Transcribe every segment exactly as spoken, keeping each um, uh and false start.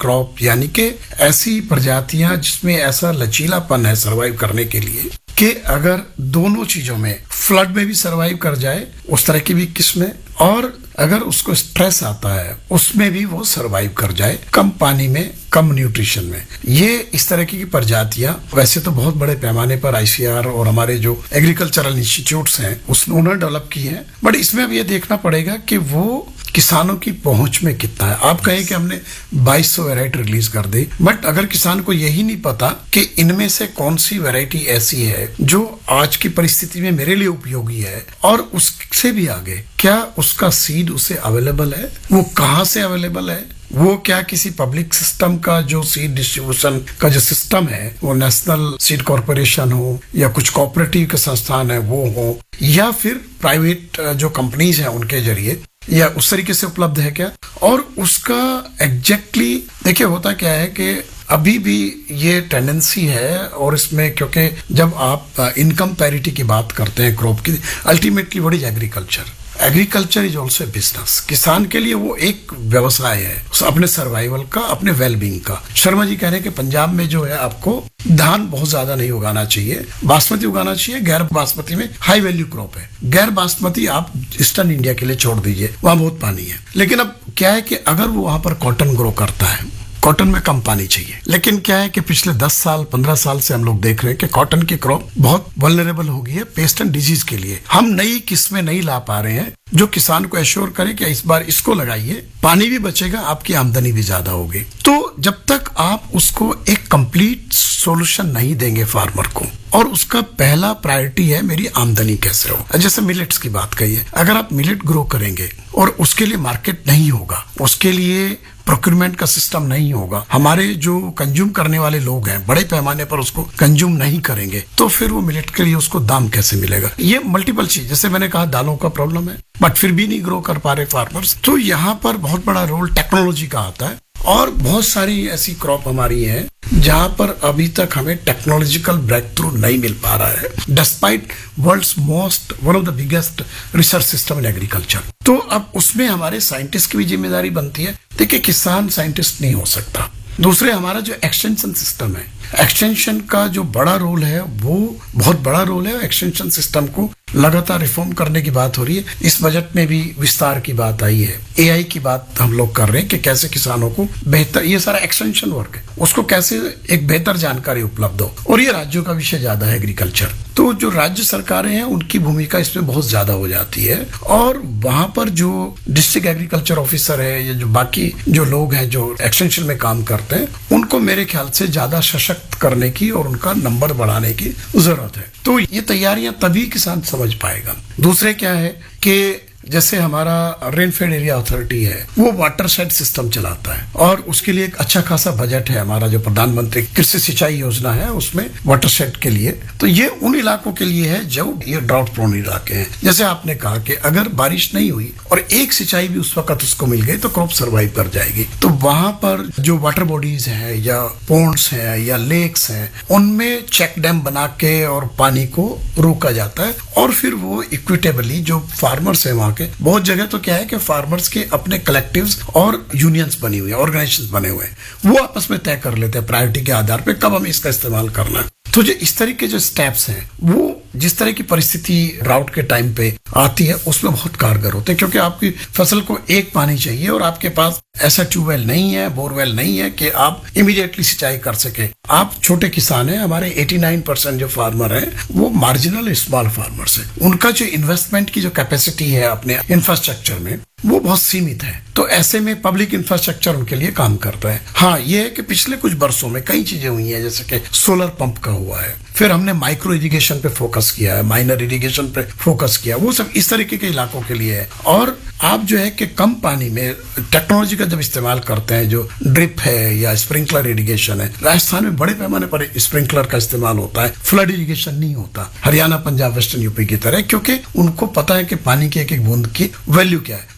Crop, यानी कि ऐसी प्रजातियां जिसमें ऐसा लचीलापन है सरवाइव करने के लिए कि अगर दोनों चीजों में, फ्लड में भी सरवाइव कर जाए, उस तरह की भी किस्में, और अगर उसको स्ट्रेस आता है उसमें भी वो सरवाइव कर जाए, कम पानी में, कम न्यूट्रिशन में। ये इस तरह की प्रजातियां वैसे तो बहुत बड़े पैमाने पर आईसीआर और हमारे जो एग्रीकल्चरल इंस्टीट्यूट्स हैं उन्होंने डेवलप की है, बट इसमें अब ये देखना पड़ेगा कि वो किसानों की पहुंच में कितना है। आप कहें कि हमने बाईस सौ वैरायटी रिलीज कर दी, बट अगर किसान को यही नहीं पता कि इनमें से कौन सी वैरायटी ऐसी है जो आज की परिस्थिति में मेरे लिए उपयोगी है, और उससे भी आगे क्या उसका सीड उसे अवेलेबल है, वो कहाँ से अवेलेबल है, वो क्या किसी पब्लिक सिस्टम का जो सीड डिस्ट्रीब्यूशन का जो सिस्टम है, वो नेशनल सीड कॉर्पोरेशन हो या कुछ कोऑपरेटिव के संस्थान है वो हो, या फिर प्राइवेट जो कंपनीज हैं उनके जरिए, या उस तरीके से उपलब्ध है क्या। और उसका एग्जैक्टली देखिए होता क्या है कि अभी भी ये टेंडेंसी है, और इसमें क्योंकि जब आप इनकम पैरिटी की बात करते हैं क्रॉप की, ultimately what is agriculture, agriculture is also business. किसान के लिए वो एक व्यवसाय है अपने सर्वाइवल का, अपने वेलबींग का। शर्मा जी कह रहे हैं कि पंजाब में जो है आपको धान बहुत ज्यादा नहीं उगाना चाहिए, बासमती उगाना चाहिए, गैर बासमती में हाई वैल्यू क्रॉप है। गैर बासमती आप ईस्टर्न इंडिया के लिए छोड़ दीजिए, वहां बहुत पानी है। लेकिन अब क्या है कि अगर वो वहां पर कॉटन ग्रो करता है, कॉटन में कम पानी चाहिए, लेकिन क्या है कि पिछले दस साल पंद्रह साल से हम लोग देख रहे हैं कि कॉटन की क्रॉप बहुत वल्नरेबल हो गई है पेस्ट एंड डिजीज के लिए। हम नई किस्में नहीं ला पा रहे हैं जो किसान को एश्योर करे कि इस बार इसको लगाइए, पानी भी बचेगा, आपकी आमदनी भी ज्यादा होगी। तो जब तक आप उसको एक कंप्लीट सॉल्यूशन नहीं देंगे फार्मर को, और उसका पहला प्रायोरिटी है मेरी आमदनी कैसे हो। जैसे मिलेट्स की बात कही है, अगर आप मिलेट ग्रो करेंगे और उसके लिए मार्केट नहीं होगा, उसके लिए प्रोक्योरमेंट का सिस्टम नहीं होगा, हमारे जो कंज्यूम करने वाले लोग हैं बड़े पैमाने पर उसको कंज्यूम नहीं करेंगे, तो फिर वो मिलेट के लिए उसको दाम कैसे मिलेगा। ये मल्टीपल चीज, जैसे मैंने कहा दालों का प्रॉब्लम है, बट फिर भी नहीं ग्रो कर पा रहे फार्मर्स। तो यहाँ पर बहुत बड़ा रोल टेक्नोलॉजी का आता है, और बहुत सारी ऐसी क्रॉप हमारी है जहां पर अभी तक हमें टेक्नोलॉजिकल ब्रेक थ्रू नहीं मिल पा रहा है, despite world's most one of the biggest research system in agriculture. तो अब उसमें हमारे साइंटिस्ट की भी जिम्मेदारी बनती है। देखिए किसान साइंटिस्ट नहीं हो सकता। दूसरे हमारा जो एक्सटेंशन सिस्टम है, एक्सटेंशन का जो बड़ा रोल है वो बहुत बड़ा रोल है। एक्सटेंशन सिस्टम को लगातार रिफॉर्म करने की बात हो रही है। इस बजट में भी विस्तार की बात आई है, एआई की बात हम लोग कर रहे हैं कि कैसे किसानों को बेहतर, ये सारा एक्सटेंशन वर्क है, उसको कैसे एक बेहतर जानकारी उपलब्ध हो। और ये राज्यों का विषय ज्यादा है एग्रीकल्चर, तो जो राज्य सरकारें हैं उनकी भूमिका इसमें बहुत ज्यादा हो जाती है। और वहां पर जो डिस्ट्रिक्ट एग्रीकल्चर ऑफिसर है या जो बाकी जो लोग हैं जो एक्सटेंशन में काम करते हैं, उनको मेरे ख्याल से ज्यादा सशक्त करने की और उनका नंबर बढ़ाने की जरूरत है। तो ये तैयारियां तभी किसान समझ पाएगा। दूसरे क्या है कि जैसे हमारा रेनफेड एरिया अथॉरिटी है, वो वाटर शेड सिस्टम चलाता है, और उसके लिए एक अच्छा खासा बजट है हमारा जो प्रधानमंत्री कृषि सिंचाई योजना है उसमें वाटर शेड के लिए। तो ये उन इलाकों के लिए है जो ये ड्राउट प्रोन इलाके हैं। जैसे आपने कहा कि अगर बारिश नहीं हुई और एक सिंचाई भी उस वक्त उसको मिल गई तो क्रॉप सर्वाइव कर जाएगी। तो वहां पर जो वाटर बॉडीज है या पोन्ड्स है या लेक्स हैं, उनमें चेक डैम बना के और पानी को रोका जाता है, और फिर वो इक्विटेबली जो फार्मर्स है वहां के, बहुत जगह तो क्या है कि फार्मर्स के अपने कलेक्टिव्स और यूनियंस बनी हुई है, ऑर्गेनाइजेशंस बने हुए हैं, वो आपस में तय कर लेते हैं प्रायोरिटी के आधार पे कब हमें इसका इस्तेमाल करना है। तो जो इस तरह के जो स्टेप्स हैं वो जिस तरह की परिस्थिति ड्राउट के टाइम पे आती है उसमें बहुत कारगर होते हैं, क्योंकि आपकी फसल को एक पानी चाहिए और आपके पास ऐसा ट्यूबवेल नहीं है, बोरवेल नहीं है कि आप इमीडिएटली सिंचाई कर सके। आप छोटे किसान हैं, हमारे नवासी परसेंट जो फार्मर हैं वो मार्जिनल स्मॉल फार्मर्स हैं, उनका जो इन्वेस्टमेंट की जो कैपेसिटी है अपने इंफ्रास्ट्रक्चर में वो बहुत सीमित है। तो ऐसे में पब्लिक इंफ्रास्ट्रक्चर उनके लिए काम करता है। हाँ, ये है कि पिछले कुछ वर्षों में कई चीजें हुई हैं, जैसे कि सोलर पंप का हुआ है, फिर हमने माइक्रो इरिगेशन पे फोकस किया है, माइनर इरिगेशन पे फोकस किया, वो सब इस तरीके के इलाकों के लिए है। और आप जो है कि कम पानी में टेक्नोलॉजी का जब इस्तेमाल करते हैं, जो ड्रिप है या स्प्रिंकलर इरिगेशन है, राजस्थान में बड़े पैमाने पर स्प्रिंकलर का इस्तेमाल होता है, फ्लड इरिगेशन नहीं होता हरियाणा, पंजाब, वेस्टर्न यूपी की तरह, क्योंकि उनको पता है कि पानी की एक एक बूंद की वैल्यू क्या है।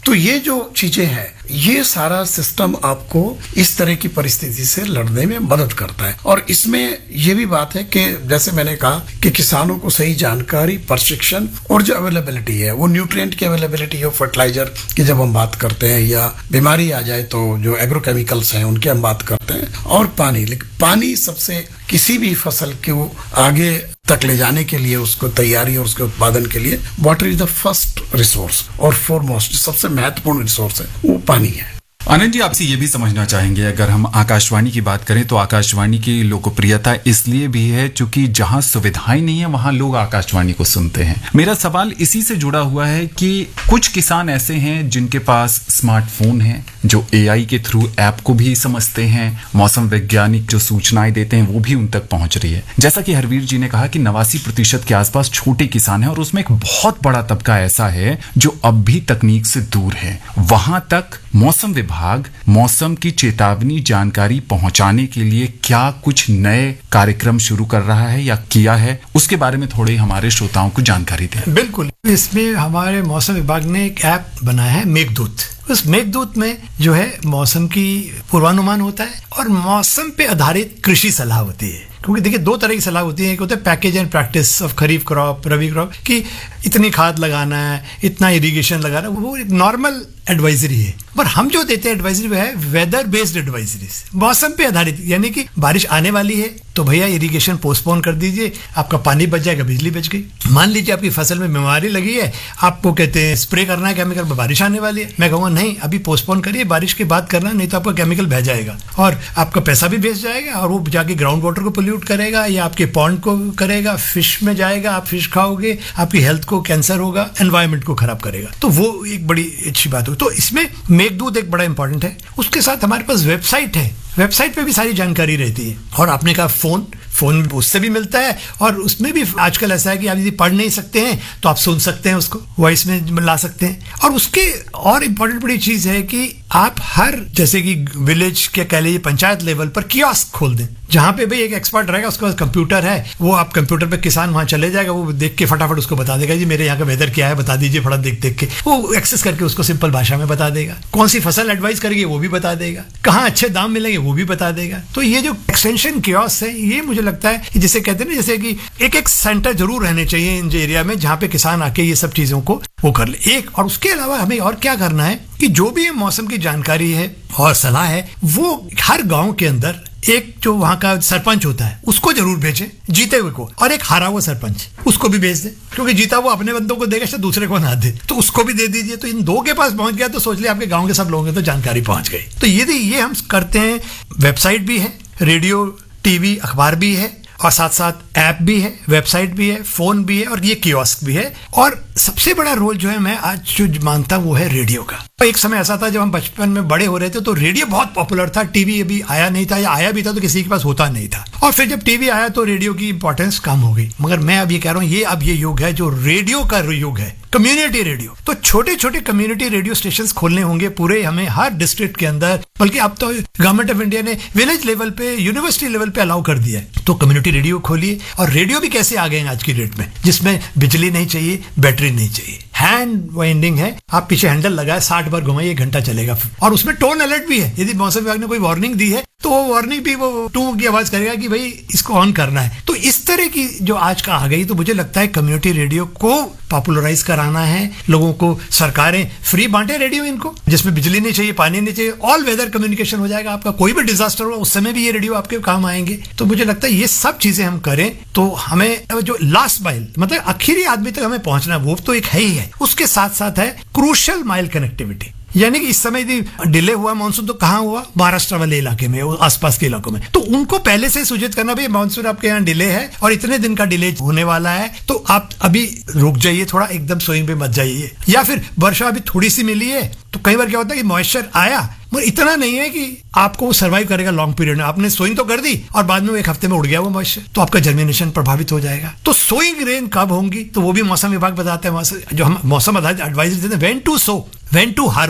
तो ये जो चीजें हैं, ये सारा सिस्टम आपको इस तरह की परिस्थिति से लड़ने में मदद करता है। और इसमें ये भी बात है कि जैसे मैंने कहा कि किसानों को सही जानकारी, प्रशिक्षण और जो अवेलेबिलिटी है, वो न्यूट्रिएंट की अवेलेबिलिटी हो, फर्टिलाइजर की जब हम बात करते हैं, या बीमारी आ जाए तो जो एग्रोकेमिकल्स हैं उनकी हम बात करते हैं, और पानी। लेकिन पानी सबसे किसी भी फसल को आगे तक ले जाने के लिए, उसको तैयारी और उसके उत्पादन के लिए water is the first resource और फॉरमोस्ट, सबसे महत्वपूर्ण रिसोर्स है वो पानी है। आनंद जी, आपसे ये भी समझना चाहेंगे, अगर हम आकाशवाणी की बात करें तो आकाशवाणी की लोकप्रियता इसलिए भी है क्योंकि जहां सुविधाएं नहीं है वहां लोग आकाशवाणी को सुनते हैं। मेरा सवाल इसी से जुड़ा हुआ है कि कुछ किसान ऐसे हैं जिनके पास स्मार्टफोन है, जो एआई के थ्रू ऐप को भी समझते हैं, मौसम वैज्ञानिक जो सूचनाएं देते हैं वो भी उन तक पहुंच रही है। जैसा कि हरवीर जी ने कहा कि नवासी प्रतिशत के आसपास छोटे किसान हैं और उसमें एक बहुत बड़ा तबका ऐसा है जो अब भी तकनीक से दूर है। वहां तक मौसम विभाग मौसम की चेतावनी जानकारी पहुंचाने के लिए क्या कुछ नए कार्यक्रम शुरू कर रहा है या किया है, उसके बारे में थोड़े हमारे श्रोताओं को जानकारी दें। बिल्कुल, इसमें हमारे मौसम विभाग ने एक ऐप बनाया है, मेघदूत। उस मेघदूत में जो है मौसम की पूर्वानुमान होता है और मौसम पे आधारित कृषि सलाह होती है। क्योंकि देखिए दो तरह की सलाह होती है, एक होता है package and practice of kharif crop, rabi crop, कि इतनी खाद लगाना है, इतना इरिगेशन लगाना है, वो एक नॉर्मल एडवाइजरी है। पर हम जो देते हैं एडवाइजरी वो है वेदर बेस्ड एडवाइजरी, मौसम पे आधारित। यानी कि बारिश आने वाली है तो भैया इरिगेशन पोस्टपोन कर दीजिए, आपका पानी बच जाएगा, बिजली बच गई। मान लीजिए आपकी फसल में बीमारी लगी है, आपको कहते हैं स्प्रे करना है केमिकल, बारिश आने वाली है, मैं कहूँगा नहीं अभी पोस्टपोन करिए, बारिश के बाद करना, नहीं तो आपका केमिकल बह जाएगा और आपका पैसा भी वेस्ट जाएगा और वो जाके ग्राउंड वाटर को पोल्यूट करेगा या आपके पॉन्ड को करेगा, फिश में जाएगा, आप फिश खाओगे, आपकी हेल्थ को कैंसर होगा, एनवायरमेंट को खराब करेगा। तो वो एक बड़ी अच्छी बात हो। तो इसमें मेघदूत एक बड़ा इंपॉर्टेंट है। उसके साथ हमारे पास वेबसाइट है, वेबसाइट पे भी सारी जानकारी रहती है। और आपने कहा फोन, फोन उससे भी मिलता है और उसमें भी आजकल ऐसा है कि आप यदि पढ़ नहीं सकते हैं तो आप सुन सकते हैं, उसको वॉइस में ला सकते हैं। और उसके और इम्पोर्टेंट बड़ी चीज है कि आप हर, जैसे कि विलेज के कह लीजिए पंचायत लेवल पर कियोस्क खोल दें, जहां पे भाई एक एक्सपर्ट रहेगा, उसके पास कंप्यूटर है, वो आप कंप्यूटर पे किसान वहां चले जाएगा, वो देख के फटाफट उसको बता देगा, जी मेरे यहाँ का वेदर क्या है बता दीजिए, फटाफट देख देख के वो एक्सेस करके उसको सिंपल भाषा में बता देगा, कौन सी फसल एडवाइस करेगी वो भी बता देगा, कहाँ अच्छे दाम मिलेंगे वो भी बता देगा। तो ये जो एक्सटेंशन कियोस्क है, ये मुझे लगता है कि जिसे कहते हैं ना, जैसे कि एक एक सेंटर जरूर रहने चाहिए इन एरिया में जहां पे किसान आके ये सब चीजों को वो कर ले। एक और उसके अलावा हमें और क्या करना है कि जो भी मौसम की जानकारी है और सलाह है, वो हर गांव के अंदर एक जो वहां का सरपंच होता है उसको जरूर भेजें, जीते हुए को, और एक हारा हुआ सरपंच उसको भी भेज दे, क्योंकि जीता वो अपने बंदों को देगा, शायद दूसरे को ना दे, तो उसको भी दे दीजिए। तो इन दो के पास पहुंच गया तो सोच लिया आपके गांव के सब लोगों के तो जानकारी पहुंच गई। तो ये ये हम करते हैं। वेबसाइट भी है, रेडियो, टीवी, अखबार भी है, और साथ साथ ऐप भी है, वेबसाइट भी है, फोन भी है, और ये कियोस्क भी है। और सबसे बड़ा रोल जो है मैं आज जो मानता हूं वो है रेडियो का। एक समय ऐसा था जब हम बचपन में बड़े हो रहे थे तो रेडियो बहुत पॉपुलर था, टीवी अभी आया नहीं था, या आया भी था तो किसी के पास होता नहीं था। और फिर जब टीवी आया तो रेडियो की इंपॉर्टेंस कम हो गई। मगर मैं अब ये कह रहा हूँ, ये अब ये युग है जो रेडियो का युग है, कम्युनिटी रेडियो। तो छोटे छोटे कम्युनिटी रेडियो स्टेशन खोलने होंगे पूरे हमें हर डिस्ट्रिक्ट के अंदर, बल्कि अब तो गवर्नमेंट ऑफ इंडिया ने विलेज लेवल पे, यूनिवर्सिटी लेवल पे अलाउ कर दिया है। तो कम्युनिटी रेडियो खोलिए। और रेडियो भी कैसे आ गए हैं आज की डेट में, जिसमें बिजली नहीं चाहिए, बैटरी नहीं चाहिए, हैंड वाइंडिंग है, आप पीछे हैंडल लगाए, साठ बार घुमाइए, एक घंटा चलेगा। और उसमें टोन अलर्ट भी है, यदि मौसम विभाग ने कोई वार्निंग दी है तो वो वार्निंग भी वो टू की आवाज करेगा कि भाई इसको ऑन करना है। तो इस तरह की जो आज का आ गई, तो मुझे लगता है कम्युनिटी रेडियो को पॉपुलराइज कराना है, लोगों को सरकारें फ्री बांटे रेडियो इनको, जिसमें बिजली नहीं चाहिए, पानी नहीं चाहिए, ऑल वेदर कम्युनिकेशन हो जाएगा आपका, कोई भी डिजास्टर होगा उस समय भी ये रेडियो आपके काम आएंगे। तो मुझे लगता है ये सब चीजें हम करें तो हमें जो लास्ट माइल, मतलब आखिरी आदमी तक हमें पहुंचना है, वो तो एक है ही है। उसके साथ साथ है क्रूशियल माइल कनेक्टिविटी, यानी कि इस समय यदि डिले हुआ मानसून तो कहाँ हुआ, महाराष्ट्र वाले इलाके में, आसपास के इलाकों में, तो उनको पहले से सूचित करना, भाई मानसून आपके यहाँ डिले है और इतने दिन का डिले होने वाला है, तो आप अभी रुक जाइए, थोड़ा एकदम सोइंग पे मत जाइए। या फिर वर्षा अभी थोड़ी सी मिली है तो कई बार क्या होता है कि मॉइस्चर आया मगर इतना नहीं है कि आपको सर्वाइव करेगा लॉन्ग पीरियड में, आपने सोइंग तो कर दी और बाद में एक हफ्ते में उड़ गया वो मॉइस्चर, तो आपका जर्मिनेशन प्रभावित हो जाएगा। तो सोइंग रेन कब होंगी तो वो भी मौसम विभाग बताते हैं, जो हम मौसम आधारित एडवाइजरी देते हैं, when to so, when to harvest,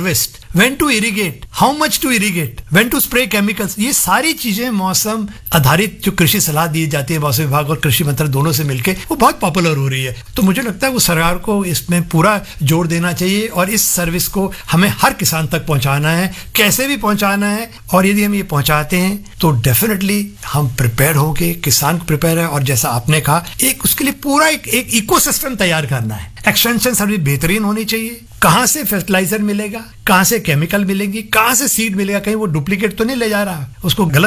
when to irrigate, how much to irrigate, when to spray chemicals, ये सारी चीजें मौसम आधारित जो कृषि सलाह दी जाती है मौसम विभाग और कृषि मंत्रालय दोनों से मिलकर, वो बहुत पॉपुलर हो रही है। तो मुझे लगता है वो सरकार को इसमें पूरा जोर देना चाहिए और इस सर्विस को हमें हर किसान तक पहुंचाना है, कैसे भी पहुंचाना है। और यदि हम ये पहुंचाते हैं तो डेफिनेटली हम प्रिपेयर होंगे, किसान प्रिपेयर है। और जैसा आपने कहा, एक उसके लिए पूरा एक, एक इकोसिस्टम तैयार करना है। एक्सटेंशन सर्विस बेहतरीन होनी चाहिए। कहां से फर्टिलाइजर मिलेगा, कहां से केमिकल मिलेंगी, कहां से सीड मिलेगा, कहीं वो डुप्लीकेट तो नहीं ले जा रहा, उसको गलत